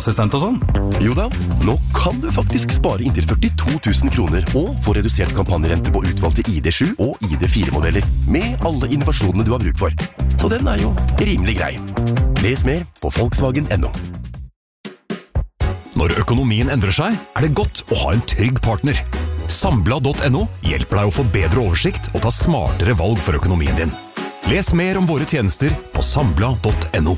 assistent og sånn? Jo da, nå kan du faktisk spare inntil 42 000 kroner og få redusert kampanjerente på utvalgte ID7 og ID4-modeller med alle innovasjonene du har bruk for. Så den er jo rimelig grei. Les mer på Volkswagen.no. Når økonomien endrer seg, er det godt å ha en trygg partner. Sambla.no hjelper deg å få bedre oversikt og ta smartere valg for økonomien din. Les mer om våre tjenester på sambla.no.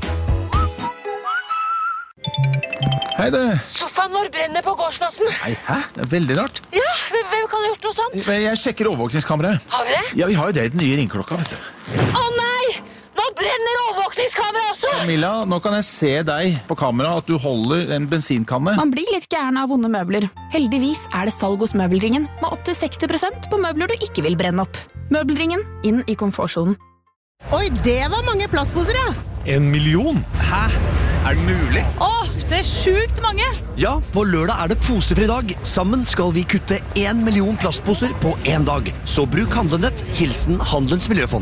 Hei det. Sofaen vår brenner på gårdsplassen. Nei, hæ? Det er veldig rart. Ja, hvem kan ha gjort noe sånt? Jeg sjekker overvåkningskameraet. Har vi det? Ja, vi har jo det i den nye ringklokka, vet du. Å nei! Nå brenner overvåkningskameraet også! Camilla, nå kan jeg se deg på kamera at du holder en bensinkanne. Man blir litt gæren av vonde møbler. Heldigvis er det salg hos Møbelringen, med opp til 60% på møbler du ikke vil brenne opp. Møbelringen, inn i komfortsonen. Oi, det var mange plastposer, ja! 1 million? Hæ? Er det mulig? Det er sjukt mange! Ja, på lørdag er det posefri dag. Sammen skal vi kutte 1 million plastposer på en dag. Så bruk Handlenett, hilsen Handelens Miljøfond.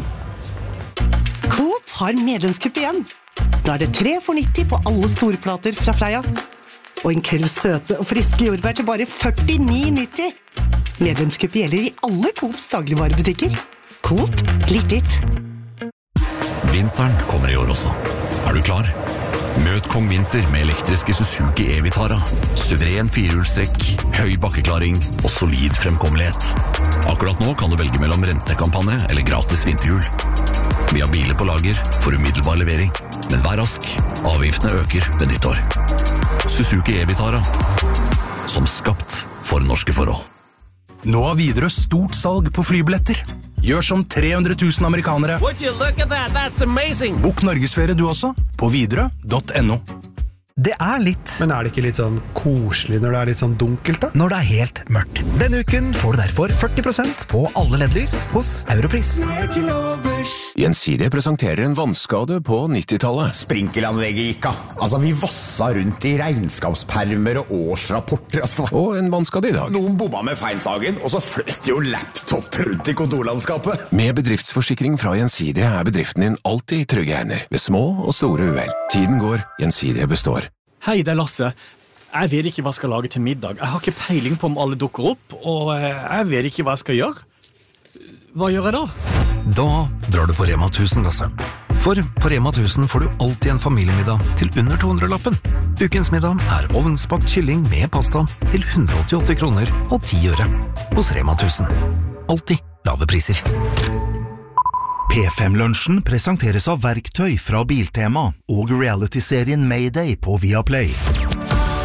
Coop har medlemskupp igjen. Da er det 3 for 90 på alle storplater fra Freia. Og en kurv søte og friske jordbær til bare 49,90. Medlemskupp gjelder i alle Coops dagligvarebutikker. Coop, litt ditt. Vinteren kommer i år også. Er du klar? Møt Kong Vinter med elektriske Suzuki E-Vitara. Suveren firehjulstrekk, høy bakkeklaring og solid fremkommelighet. Akkurat nå kan du velge mellom rentekampanje eller gratis vinterhjul. Vi har biler på lager for umiddelbar levering, men vær rask. Avgiftene øker ved nyttår. Suzuki E-Vitara. Som skapt for norske forhold. Nå har Widerøe stort salg på flybilletter. Gjør som 300 000 amerikanere. Would you look at that? That's amazing. Bok Norgesferie du også, på Widerøe.no. Det er litt. Men er det ikke litt sånn koselig når det er litt sånn dunkelt da? Når det er helt mørkt. Denne uken får du derfor 40% på alle LED-lys hos Europris. Gjensidige presenterer en vannskade på 90-tallet. Sprinkelanlegget gikk av. Altså, vi vassa rundt i regnskapspermer og årsrapporter. Og en vannskade i dag. Noen bomma med feinsagen, og så fløt jo laptop rundt i kontorlandskapet. Med bedriftsforsikring fra Gjensidige er bedriften din alltid i trygge hender. Ved små og store uhell. Tiden går, Gjensidige består. Hei, det er Lasse. Jeg vet ikke hva jeg skal lage til middag. Jeg har ikke peiling på om alle dukker opp, og jeg vet ikke hva jeg skal gjøre. Hva gjør jeg da? Da drar du på Rema 1000, Lasse. For på Rema 1000 får du alltid en familiemiddag til under 200-lappen. Ukens middag er ovnsbakt kylling med pasta til 188 kroner og 10 øre. Hos Rema 1000. Alltid lave priser. P5-lunsjen presenteres av verktøy fra Biltema og reality-serien Mayday på Viaplay.